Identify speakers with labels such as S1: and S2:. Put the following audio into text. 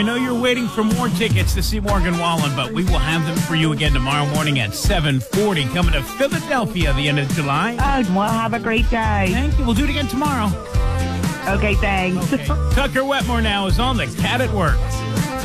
S1: I know you're waiting for more tickets to see Morgan Wallen, but we will have them for you again tomorrow morning at 7:40. Coming to Philadelphia the end of July.
S2: Well, have a great day.
S1: Thank you. We'll do it again tomorrow.
S2: Okay, thanks.
S1: Okay. Tucker Wetmore now is on the Cat at Work.